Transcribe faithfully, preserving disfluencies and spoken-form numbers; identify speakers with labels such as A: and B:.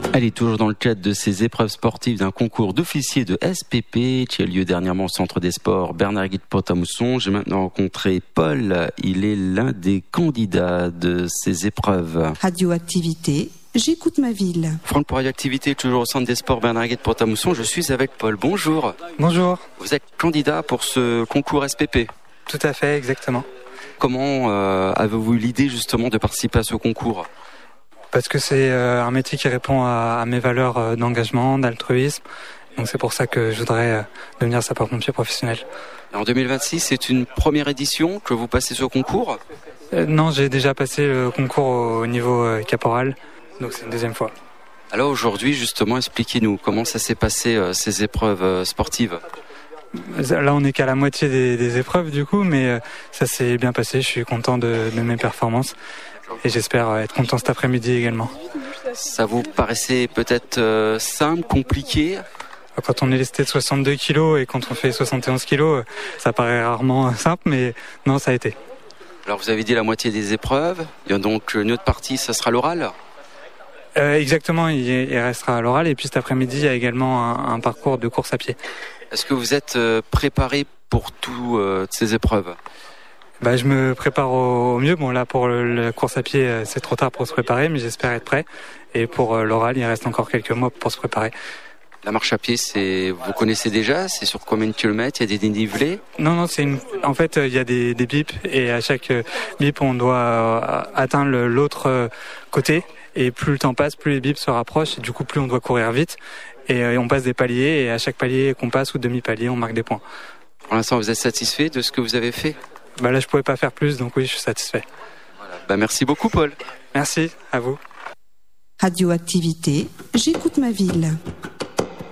A: Elle est toujours dans le cadre de ces épreuves sportives d'un concours d'officiers de S P P qui a lieu dernièrement au Centre des Sports Bernard-Guy de Pont-à-Mousson. J'ai maintenant rencontré Paul. Il est l'un des candidats de ces épreuves.
B: Radioactivité, j'écoute ma ville.
A: Franck pour Radioactivité, toujours au Centre des Sports Bernard-Guy de Pont-à-Mousson. Je suis avec Paul. Bonjour.
C: Bonjour.
A: Vous êtes candidat pour ce concours S P P.
C: Tout à fait, exactement.
A: Comment euh, avez-vous eu l'idée justement de participer à ce concours ?
C: Parce que c'est euh, un métier qui répond à, à mes valeurs euh, d'engagement, d'altruisme. Donc c'est pour ça que je voudrais euh, devenir sapeur-pompier professionnel.
A: En deux mille vingt-six, c'est une première édition que vous passez ce concours ?
C: euh, Non, j'ai déjà passé le concours au, au niveau euh, caporal, donc c'est une deuxième fois.
A: Alors aujourd'hui, justement, expliquez-nous comment ça s'est passé euh, ces épreuves euh, sportives ?
C: Là, on n'est qu'à la moitié des, des épreuves du coup, mais euh, ça s'est bien passé. Je suis content de, de mes performances. Et j'espère être content cet après-midi également.
A: Ça vous paraissait peut-être euh, simple, compliqué ?
C: Quand on est lesté de soixante-deux kilos et quand on fait soixante et onze kilos, ça paraît rarement simple, mais non, ça a été.
A: Alors vous avez dit la moitié des épreuves, il y a donc une autre partie, ça sera l'oral ?
C: euh, Exactement, il, il restera à l'oral et puis cet après-midi, il y a également un, un parcours de course à pied.
A: Est-ce que vous êtes euh, préparé pour toutes euh, ces épreuves ?
C: Bah, je me prépare au mieux. Bon, là, pour la course à pied, c'est trop tard pour se préparer, mais j'espère être prêt. Et pour l'oral, il reste encore quelques mois pour se préparer.
A: La marche à pied, c'est, vous connaissez déjà ? C'est sur combien de kilomètres ? Il y a des dénivelés ?
C: Non, non, c'est une, en fait, il y a des, des bips et à chaque bip, on doit atteindre l'autre côté. Et plus le temps passe, plus les bips se rapprochent et du coup, plus on doit courir vite. Et on passe des paliers et à chaque palier qu'on passe ou demi-palier, on marque des points.
A: Pour l'instant, vous êtes satisfait de ce que vous avez fait ?
C: Bah là, je pouvais pas faire plus, donc oui, je suis satisfait.
A: Voilà. Bah, merci beaucoup, Paul.
C: Merci, à vous.
B: Radioactivité, j'écoute ma ville.